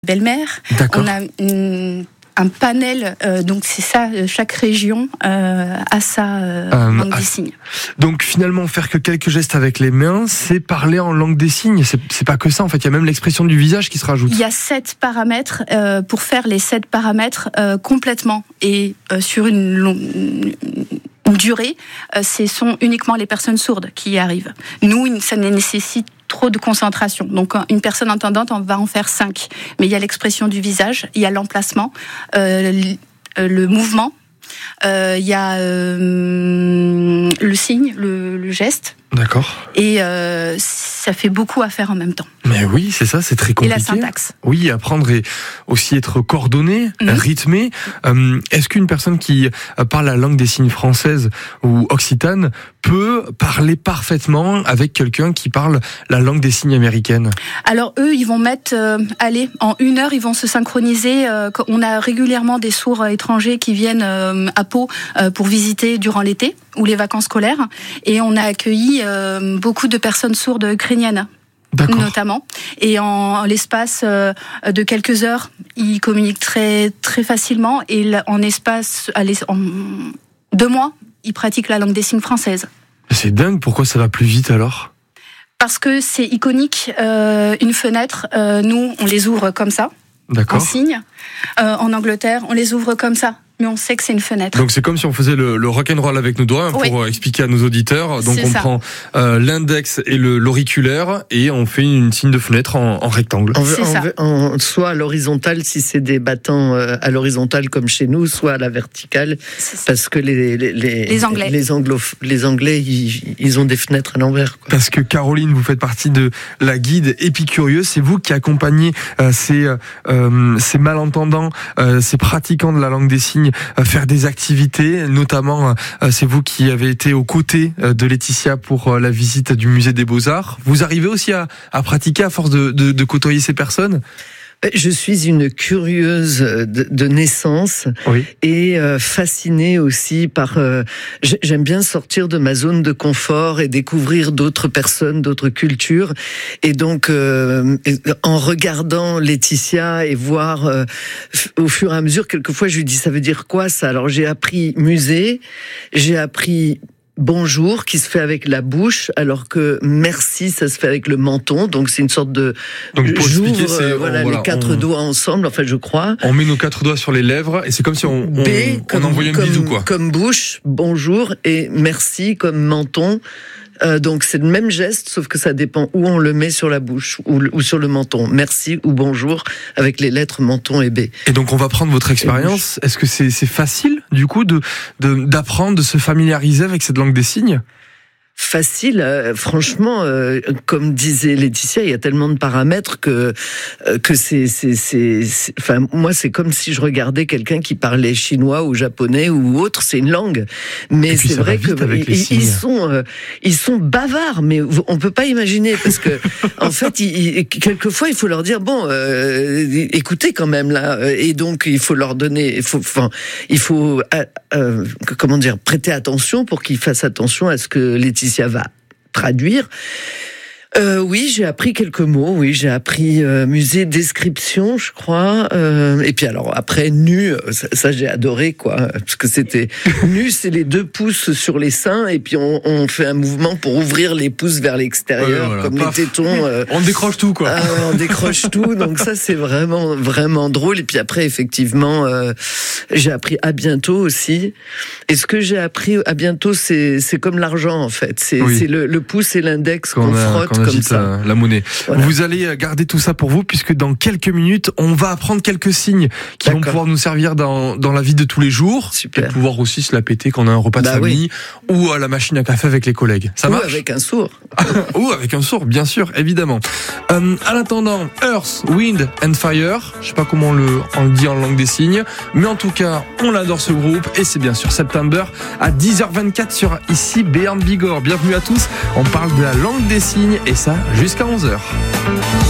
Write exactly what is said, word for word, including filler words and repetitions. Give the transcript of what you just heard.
belle-mère. D'accord. On a une, un panel, euh, donc c'est ça, chaque région euh, a sa euh, euh, langue des signes. Donc finalement, faire que quelques gestes avec les mains, c'est parler en langue des signes. C'est, c'est pas que ça, en fait, il y a même l'expression du visage qui se rajoute. Il y a sept paramètres euh, pour faire les sept paramètres euh, complètement et euh, sur une longue une durée, euh, ce sont uniquement les personnes sourdes qui y arrivent. Nous, ça nécessite trop de concentration. Donc, une personne entendante, on va en faire cinq. Mais il y a l'expression du visage, il y a l'emplacement, euh, le mouvement, euh, il y a euh, le signe, le, le geste. D'accord. Et euh, ça fait beaucoup à faire en même temps. Mais oui, c'est ça, c'est très compliqué. Et la syntaxe. Oui, apprendre et aussi être coordonné, mmh. rythmé. Euh, est-ce qu'une personne qui parle la langue des signes française ou occitane peut parler parfaitement avec quelqu'un qui parle la langue des signes américaine ? Alors eux, ils vont mettre, euh, allez, en une heure, ils vont se synchroniser. Euh, on a régulièrement des sourds étrangers qui viennent euh, à Pau euh, pour visiter durant l'été ou les vacances scolaires. Et on a accueilli euh, beaucoup de personnes sourdes ukrainiennes. D'accord. Notamment. Et en, en l'espace euh, de quelques heures, ils communiquent très, très facilement. Et en espace, allez, en deux mois, ils pratiquent la langue des signes française. C'est dingue, pourquoi ça va plus vite alors ? Parce que c'est iconique. Euh, une fenêtre, euh, nous, on les ouvre comme ça, D'accord. en signe. Euh, en Angleterre, on les ouvre comme ça. Mais on sait que c'est une fenêtre. Donc c'est comme si on faisait le, le rock'n'roll avec nos doigts, pour oui. expliquer à nos auditeurs. Donc c'est on ça. prend euh, l'index et le, l'auriculaire et on fait une signe de fenêtre en, en rectangle. En, c'est en, ça. En, soit à l'horizontale si c'est des battants euh, à l'horizontale comme chez nous, soit à la verticale parce que les les les, les Anglais, les, Anglo, les Anglais ils, ils ont des fenêtres à l'envers. Quoi. Parce que Caroline, vous faites partie de la guide Épicurieux. C'est vous qui accompagnez euh, ces euh, ces malentendants, euh, ces pratiquants de la langue des signes euh, faire des activités, notamment euh, c'est vous qui avez été aux côtés euh, de Laetitia pour euh, la visite du musée des Beaux-Arts. Vous arrivez aussi à, à pratiquer à force de, de, de côtoyer ces personnes ? Je suis une curieuse de, de naissance oui. et euh, fascinée aussi par... Euh, j'aime bien sortir de ma zone de confort et découvrir d'autres personnes, d'autres cultures. Et donc, euh, en regardant Laetitia et voir euh, au fur et à mesure, quelquefois je lui dis, ça veut dire quoi ça ? Alors j'ai appris musée, j'ai appris... bonjour qui se fait avec la bouche, alors que merci ça se fait avec le menton, donc c'est une sorte de donc pour j'ouvre expliquer, c'est, euh, voilà, on, voilà les quatre on, doigts ensemble, enfin je crois. On met nos quatre doigts sur les lèvres et c'est comme si on, on, B, comme, on envoyait un comme, bisou quoi. Comme bouche, bonjour, et merci comme menton. Euh, donc c'est le même geste, sauf que ça dépend où on le met sur la bouche ou, ou sur le menton. Merci ou bonjour avec les lettres menton et B. Et donc on va prendre votre expérience. Est-ce que c'est, c'est facile du coup de, de d'apprendre, de se familiariser avec cette langue des signes ? Facile, euh, franchement, euh, comme disait Laetitia, il y a tellement de paramètres que euh, que c'est c'est c'est, c'est enfin moi c'est comme si je regardais quelqu'un qui parlait chinois ou japonais ou autre, c'est une langue. Mais c'est vrai que ils, ils sont euh, ils sont bavards, mais on peut pas imaginer parce que en fait, ils, ils, quelquefois il faut leur dire bon, euh, écoutez quand même là, et donc il faut leur donner, il faut enfin il faut euh, euh, comment dire prêter attention pour qu'ils fassent attention à ce que Laetitia va traduire. Euh, oui, j'ai appris quelques mots. Oui, j'ai appris euh, musée, description, je crois. Euh, et puis alors après nu, ça, ça j'ai adoré quoi, parce que c'était nu, c'est les deux pouces sur les seins et puis on, on fait un mouvement pour ouvrir les pouces vers l'extérieur, ouais, voilà, comme paf. Les tétons. Euh, on décroche tout quoi. Euh, on décroche tout. Donc ça c'est vraiment vraiment drôle. Et puis après effectivement, euh, j'ai appris à bientôt aussi. Et ce que j'ai appris à bientôt, c'est c'est comme l'argent en fait. C'est oui. c'est le, le pouce et l'index qu'on, qu'on a, frotte. Qu'on comme ça. La monnaie. Voilà. Vous allez garder tout ça pour vous puisque dans quelques minutes, on va apprendre quelques signes qui D'accord. vont pouvoir nous servir dans, dans la vie de tous les jours. Super. Et pouvoir aussi se la péter quand on a un repas bah de famille oui. ou à la machine à café avec les collègues. Ça ou marche ? avec un sourd. Ou avec un sourd, bien sûr, évidemment. Euh, en attendant, Earth, Wind and Fire. Je sais pas comment on le, on le dit en langue des signes. Mais en tout cas, on adore ce groupe. Et c'est bien sûr September à dix heures vingt-quatre sur ici Béarn Bigorre. Bienvenue à tous. On parle de la langue des signes et ça jusqu'à onze heures.